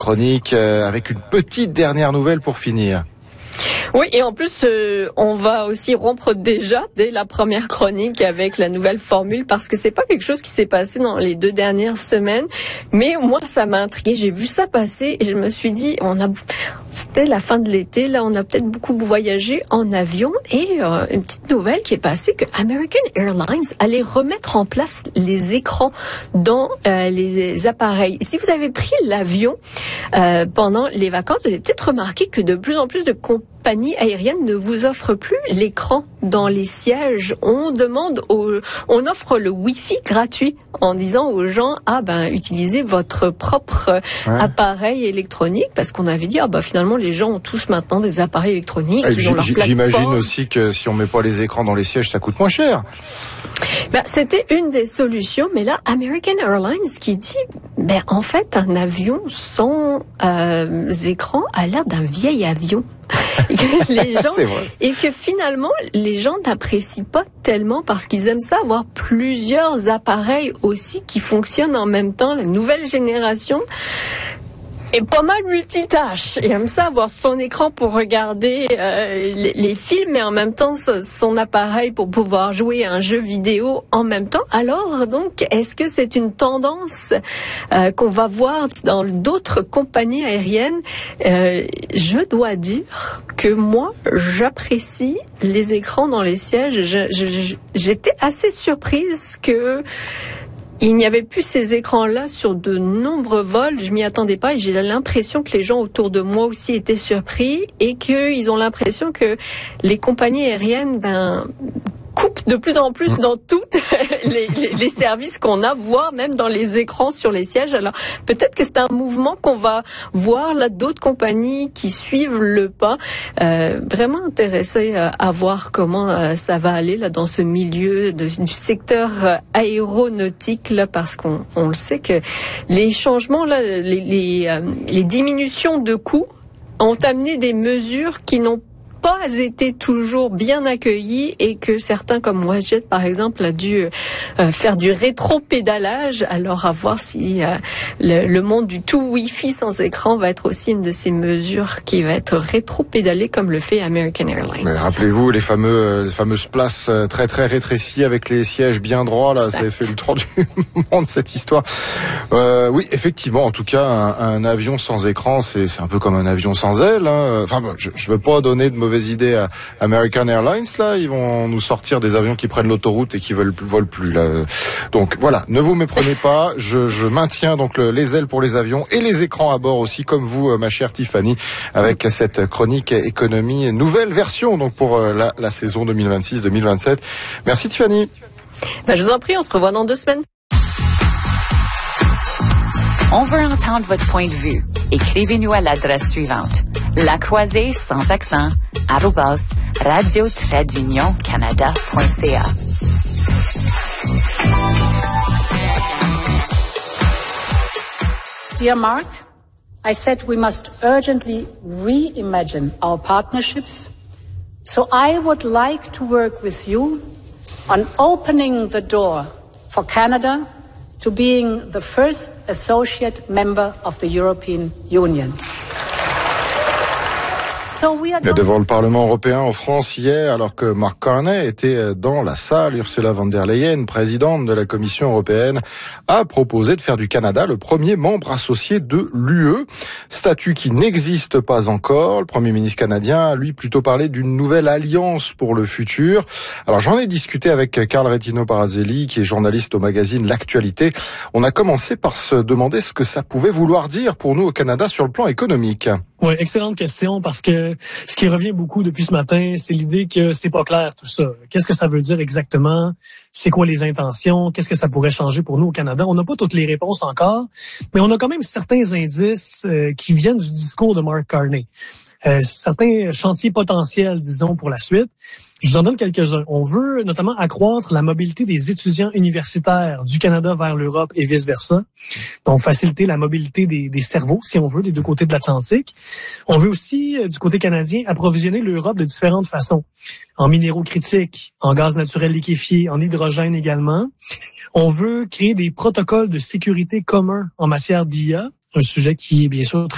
chronique avec une petite dernière nouvelle pour finir. Oui, et en plus, on va aussi rompre déjà dès la première chronique avec la nouvelle formule parce que c'est pas quelque chose qui s'est passé dans les 2 dernières semaines. Mais moi, ça m'a intriguée. J'ai vu ça passer et je me suis dit, c'était la fin de l'été. Là, on a peut-être beaucoup voyagé en avion et une petite nouvelle qui est passée que American Airlines allait remettre en place les écrans dans les appareils. Si vous avez pris l'avion pendant les vacances, vous avez peut-être remarqué que de plus en plus de compagnies aériennes ne vous offrent plus l'écran dans les sièges. On offre le Wi-Fi gratuit en disant aux gens, utilisez votre propre appareil électronique parce qu'on avait dit, finalement, les gens ont tous maintenant des appareils électroniques. J'imagine aussi que si on met pas les écrans dans les sièges, ça coûte moins cher. C'était une des solutions, mais là, American Airlines qui dit, en fait, un avion sans écran a l'air d'un vieil avion. Et que finalement, les gens n'apprécient pas tellement parce qu'ils aiment ça avoir plusieurs appareils aussi qui fonctionnent en même temps. La nouvelle génération est pas mal multitâche et aime ça avoir son écran pour regarder les films et en même temps son appareil pour pouvoir jouer à un jeu vidéo en même temps. Alors donc, est-ce que c'est une tendance qu'on va voir dans d'autres compagnies aériennes? Je dois dire que moi, j'apprécie les écrans dans les sièges. J'étais assez surprise que il n'y avait plus ces écrans-là sur de nombreux vols. Je m'y attendais pas et j'ai l'impression que les gens autour de moi aussi étaient surpris et qu'ils ont l'impression que les compagnies aériennes, coupent de plus en plus dans toutes les services qu'on a, voire même dans les écrans sur les sièges. Alors peut-être que c'est un mouvement qu'on va voir là, d'autres compagnies qui suivent le pas. Vraiment intéressé à voir comment ça va aller là dans ce milieu du secteur aéronautique là, parce qu'on le sait que les changements là, les diminutions de coûts ont amené des mesures qui n'ont pas été toujours bien accueillis et que certains comme WestJet par exemple a dû faire du rétro-pédalage. Alors à voir si le monde du tout Wi-Fi sans écran va être aussi une de ces mesures qui va être rétro-pédalée comme le fait American Airlines. Mais rappelez-vous les fameuses places très très rétrécies avec les sièges bien droits là, ça a fait le tour du monde cette histoire. Oui, effectivement, en tout cas un avion sans écran c'est un peu comme un avion sans aile. Je veux pas donner de mauvaise idée à American Airlines là, ils vont nous sortir des avions qui prennent l'autoroute et qui volent plus là. Donc voilà, ne vous méprenez pas, je maintiens donc les ailes pour les avions et les écrans à bord aussi comme vous ma chère Tiffany avec cette chronique économie nouvelle version donc pour la saison 2026-2027. Merci Tiffany. Je vous en prie, on se revoit dans 2 semaines. On veut entendre votre point de vue. Écrivez-nous à l'adresse suivante. Lacroisée sans accent @radio-canada.ca. Dear Mark, I said we must urgently reimagine our partnerships. So I would like to work with you on opening the door for Canada to being the first associate member of the European Union. Devant le Parlement européen en France hier, alors que Mark Carney était dans la salle, Ursula von der Leyen, présidente de la Commission européenne, a proposé de faire du Canada le premier membre associé de l'UE, statut qui n'existe pas encore. Le Premier ministre canadien a lui plutôt parlé d'une nouvelle alliance pour le futur. Alors j'en ai discuté avec Carl Rettino Parazelli, qui est journaliste au magazine L'Actualité. On a commencé par se demander ce que ça pouvait vouloir dire pour nous au Canada sur le plan économique. Oui, excellente question, parce que ce qui revient beaucoup depuis ce matin, c'est l'idée que c'est pas clair tout ça. Qu'est-ce que ça veut dire exactement? C'est quoi les intentions? Qu'est-ce que ça pourrait changer pour nous au Canada? On n'a pas toutes les réponses encore, mais on a quand même certains indices qui viennent du discours de Mark Carney. Certains chantiers potentiels, disons, pour la suite. Je vous en donne quelques-uns. On veut notamment accroître la mobilité des étudiants universitaires du Canada vers l'Europe et vice-versa. Donc, faciliter la mobilité des cerveaux, si on veut, des 2 côtés de l'Atlantique. On veut aussi, du côté canadien, approvisionner l'Europe de différentes façons. En minéraux critiques, en gaz naturel liquéfié, en hydrogène également. On veut créer des protocoles de sécurité communs en matière d'IA, un sujet qui est bien sûr très